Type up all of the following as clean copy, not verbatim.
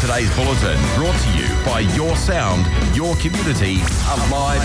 today's bulletin, brought to you by Your Sound, Your Community, Alive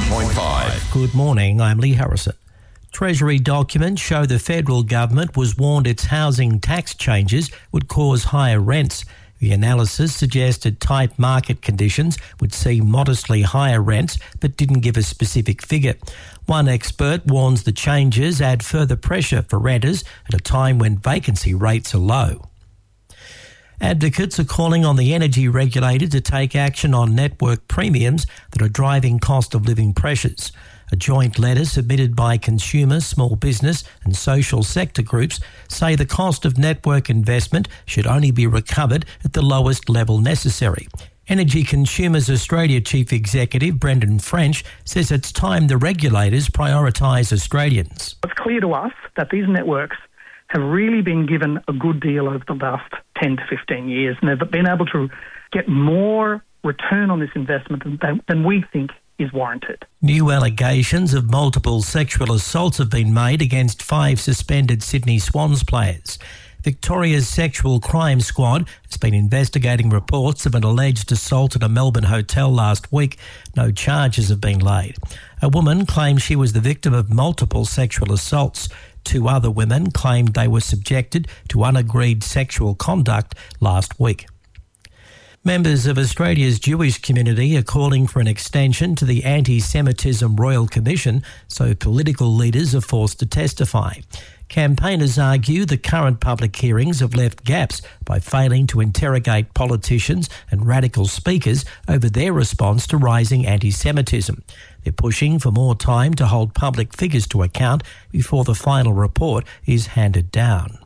90.5. Good morning, I'm Lee Harrison. Treasury documents show the federal government was warned its housing tax changes would cause higher rents. The analysis suggested tight market conditions would see modestly higher rents, but didn't give a specific figure. One expert warns the changes add further pressure for renters at a time when vacancy rates are low. Advocates are calling on the energy regulator to take action on network premiums that are driving cost of living pressures. A joint letter submitted by consumer, small business and social sector groups say the cost of network investment should only be recovered at the lowest level necessary. Energy Consumers Australia Chief Executive Brendan French says it's time the regulators prioritise Australians. It's clear to us that these networks have really been given a good deal over the last 10 to 15 years, and they've been able to get more return on this investment than we think is warranted. New allegations of multiple sexual assaults have been made against 5 suspended Sydney Swans players. Victoria's Sexual Crime Squad has been investigating reports of an alleged assault at a Melbourne hotel last week. No charges have been laid. A woman claims she was the victim of multiple sexual assaults. 2 other women claimed they were subjected to unagreed sexual conduct last week. Members of Australia's Jewish community are calling for an extension to the Anti-Semitism Royal Commission so political leaders are forced to testify. Campaigners argue the current public hearings have left gaps by failing to interrogate politicians and radical speakers over their response to rising anti-Semitism. They're pushing for more time to hold public figures to account before the final report is handed down.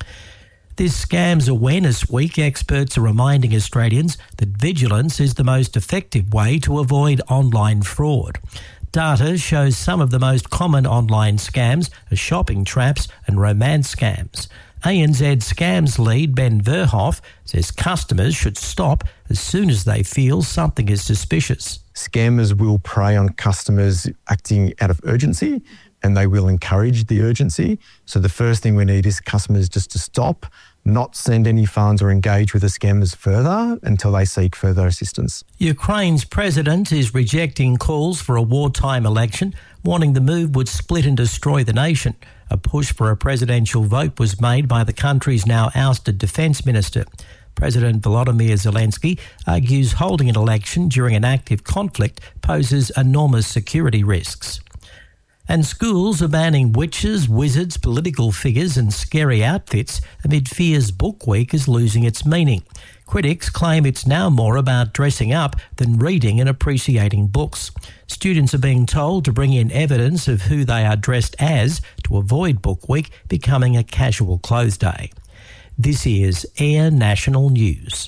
This Scams Awareness Week, experts are reminding Australians that vigilance is the most effective way to avoid online fraud. Data shows some of the most common online scams are shopping traps and romance scams. ANZ Scams lead Ben Verhoff says customers should stop as soon as they feel something is suspicious. Scammers will prey on customers acting out of urgency, and they will encourage the urgency. So the first thing we need is customers just to stop, not send any funds or engage with the scammers further until they seek further assistance. Ukraine's president is rejecting calls for a wartime election, warning the move would split and destroy the nation. A push for a presidential vote was made by the country's now ousted defence minister. President Volodymyr Zelensky argues holding an election during an active conflict poses enormous security risks. And schools are banning witches, wizards, political figures and scary outfits amid fears Book Week is losing its meaning. Critics claim it's now more about dressing up than reading and appreciating books. Students are being told to bring in evidence of who they are dressed as to avoid Book Week becoming a casual clothes day. This is Air National News.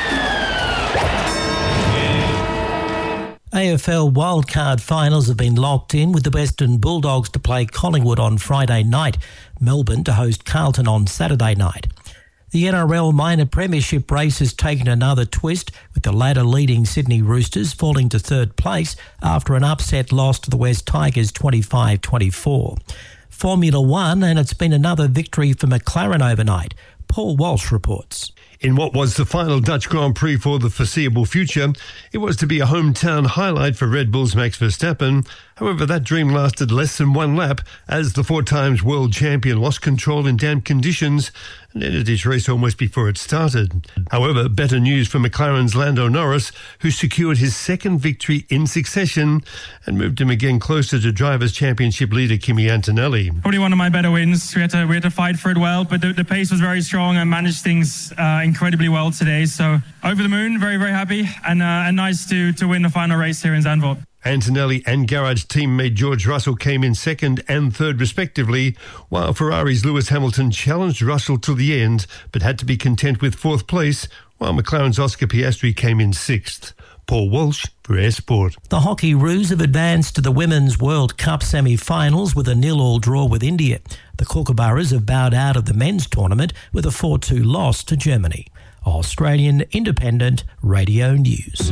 AFL wildcard finals have been locked in with the Western Bulldogs to play Collingwood on Friday night, Melbourne to host Carlton on Saturday night. The NRL minor premiership race has taken another twist, with the ladder leading Sydney Roosters falling to third place after an upset loss to the West Tigers 25-24. Formula One, and it's been another victory for McLaren overnight. Paul Walsh reports. In what was the final Dutch Grand Prix for the foreseeable future, it was to be a hometown highlight for Red Bull's Max Verstappen. However, that dream lasted less than 1 lap as the 4-times world champion lost control in damp conditions and ended his race almost before it started. However, better news for McLaren's Lando Norris, who secured his second victory in succession and moved him again closer to Drivers' Championship leader Kimi Antonelli. Probably one of my better wins. We had to fight for it well, but the pace was very strong. I managed things incredibly well today. So over the moon, very, very happy and nice to win the final race here in Zandvoort. Antonelli and garage teammate George Russell came in second and third respectively, while Ferrari's Lewis Hamilton challenged Russell to the end but had to be content with fourth place, while McLaren's Oscar Piastri came in sixth. Paul Walsh for Air Sport. The Hockey Roos have advanced to the Women's World Cup semi-finals with a 0-0 draw with India. The Kookaburras have bowed out of the men's tournament with a 4-2 loss to Germany. Australian Independent Radio News.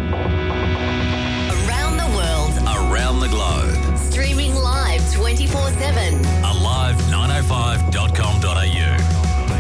Around the world. Around the globe. Streaming live 24/7. Alive905.com.